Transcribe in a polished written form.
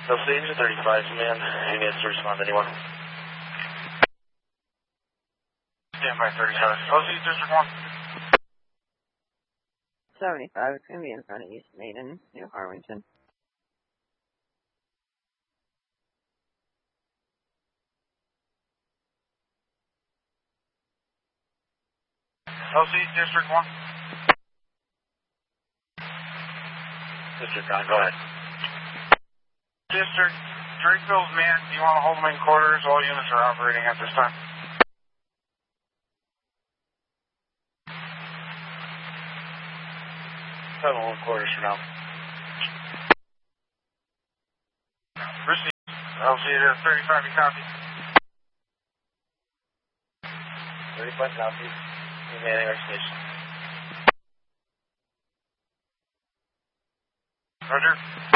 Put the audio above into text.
LC Engine 35, man. Who needs to respond to anyone? Stand by 35. LC District 1. 75 is going to be in front of East Maiden, New Harwinton. LC District 1. District 9, go ahead. District, Drakeville's man, do you want to hold them in quarters? All units are operating at this time. Seven one quarters for now. Receive. LC 35, you copy. 35 copy. Remaining our station. Roger.